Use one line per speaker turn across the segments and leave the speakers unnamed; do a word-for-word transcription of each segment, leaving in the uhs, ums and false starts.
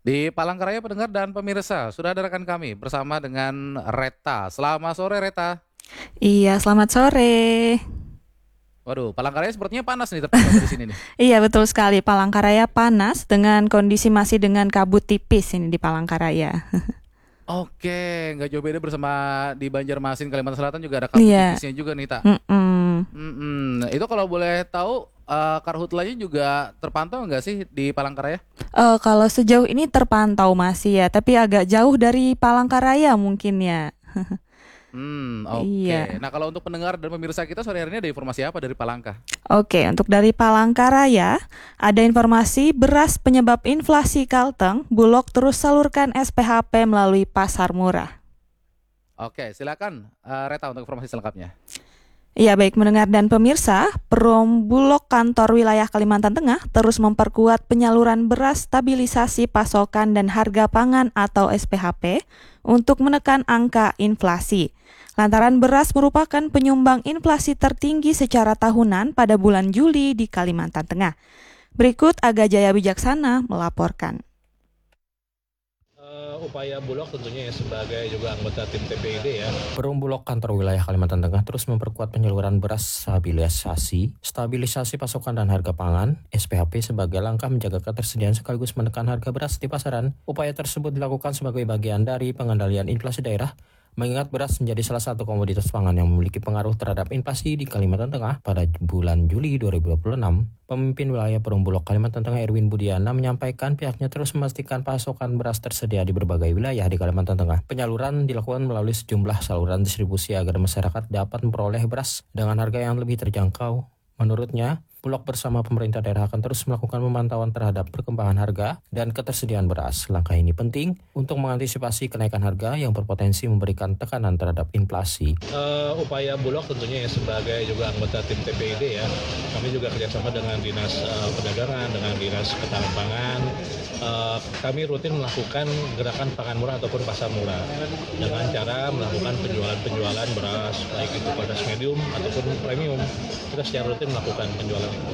Di Palangkaraya pendengar dan pemirsa, sudah ada rekan kami bersama dengan Reta. Selamat sore Reta.
Iya, selamat sore.
Waduh, Palangkaraya sepertinya panas nih terpantau dari sini nih.
Iya, betul sekali. Palangkaraya panas dengan kondisi masih dengan kabut tipis ini di Palangkaraya.
Oke, nggak jauh beda bersama di Banjarmasin, Kalimantan Selatan juga ada kabut
Iya,
tipisnya juga nih, Tak.
mm-mm.
Mm-mm. Itu kalau boleh tahu, eh, karhutlanya juga terpantau nggak sih di Palangkaraya?
Eh, kalau sejauh ini terpantau masih ya, tapi agak jauh dari Palangkaraya mungkin ya.
Hmm, oke.
Iya.
Nah, kalau untuk pendengar dan pemirsa kita sore hari ini ada informasi apa dari Palangka?
Oke, untuk dari Palangkaraya, ada informasi beras penyebab inflasi Kalteng, Bulog terus salurkan S P H P melalui pasar murah.
Oke, silakan eh, Reta untuk informasi selengkapnya.
Ya, baik mendengar dan pemirsa, Perum Bulog Kantor Wilayah Kalimantan Tengah terus memperkuat penyaluran beras stabilisasi pasokan dan harga pangan atau S P H P untuk menekan angka inflasi. Lantaran beras merupakan penyumbang inflasi tertinggi secara tahunan pada bulan Juli di Kalimantan Tengah. Berikut Aga Jaya Wijaksana melaporkan.
Uh, upaya Bulog tentunya ya sebagai juga anggota tim T P I D ya.
Perum Bulog Kantor Wilayah Kalimantan Tengah terus memperkuat penyaluran beras stabilisasi, stabilisasi pasokan dan harga pangan (S P H P) sebagai langkah menjaga ketersediaan sekaligus menekan harga beras di pasaran. Upaya tersebut dilakukan sebagai bagian dari pengendalian inflasi daerah, mengingat beras menjadi salah satu komoditas pangan yang memiliki pengaruh terhadap inflasi di Kalimantan Tengah pada bulan Juli dua ribu dua puluh enam. Pemimpin wilayah Perum Bulog Kalimantan Tengah Erwin Budiana menyampaikan pihaknya terus memastikan pasokan beras tersedia di berbagai wilayah di Kalimantan Tengah. Penyaluran dilakukan melalui sejumlah saluran distribusi agar masyarakat dapat memperoleh beras dengan harga yang lebih terjangkau. Menurutnya, Bulog bersama pemerintah daerah akan terus melakukan pemantauan terhadap perkembangan harga dan ketersediaan beras. Langkah ini penting untuk mengantisipasi kenaikan harga yang berpotensi memberikan tekanan terhadap inflasi.
Uh, upaya Bulog tentunya ya sebagai juga anggota tim T P I D ya. Kami juga kerjasama dengan Dinas uh, Perdagangan, dengan Dinas Ketahanan Pangan. Uh, kami rutin melakukan gerakan pangan murah ataupun pasar murah dengan cara melakukan penjualan-penjualan beras baik itu beras medium ataupun premium. Kita secara rutin melakukan penjualan itu.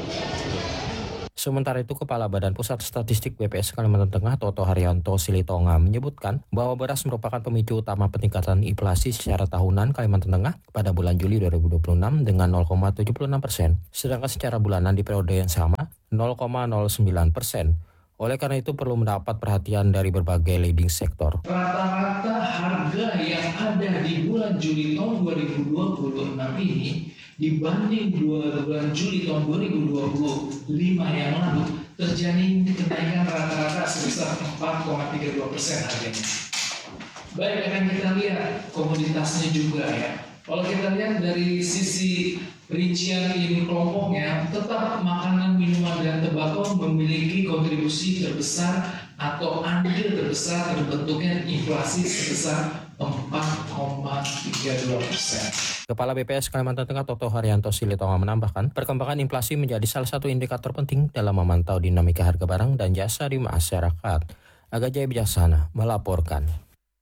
Sementara itu, Kepala Badan Pusat Statistik B P S Kalimantan Tengah Toto Haryanto Silitonga menyebutkan bahwa beras merupakan pemicu utama peningkatan inflasi secara tahunan Kalimantan Tengah pada bulan Juli dua ribu dua puluh enam dengan nol koma tujuh puluh enam persen, sedangkan secara bulanan di periode yang sama nol koma nol sembilan persen. Oleh karena itu perlu mendapat perhatian dari berbagai leading sektor.
Rata-rata harga yang ada di bulan Juli tahun dua ribu dua puluh enam ini dibanding dua bulan Juli tahun dua ribu dua puluh lima yang lalu terjadi kenaikan rata-rata sebesar empat koma tiga dua persen harganya. Baik, akan kita lihat komoditasnya juga ya. Kalau kita lihat dari sisi rincian ini kelompoknya, tetap makanan, minuman, dan tembakau memiliki kontribusi terbesar atau andil terbesar terbentuknya inflasi sebesar empat koma tiga dua persen.
Kepala B P S Kalimantan Tengah Toto Haryanto Silitonga menambahkan, perkembangan inflasi menjadi salah satu indikator penting dalam memantau dinamika harga barang dan jasa di masyarakat. Aga Jaya Bijaksana melaporkan.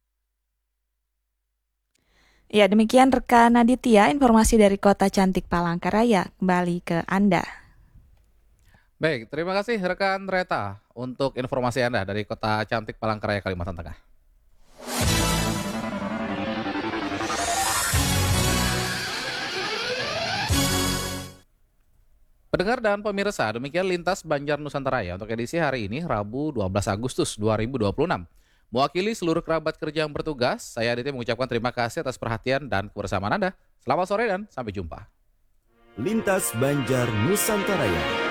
Ya, demikian rekan Aditya, informasi dari Kota Cantik Palangkaraya. Kembali ke Anda.
Baik, terima kasih rekan Reta untuk informasi Anda dari Kota Cantik Palangkaraya, Kalimantan Tengah. Pendengar dan pemirsa, demikian Lintas Banjar Nusantara ya untuk edisi hari ini, Rabu dua belas Agustus dua ribu dua puluh enam. Mewakili seluruh kerabat kerja yang bertugas, saya Aditya mengucapkan terima kasih atas perhatian dan kebersamaan Anda. Selamat sore dan sampai jumpa.
Lintas Banjar Nusantara.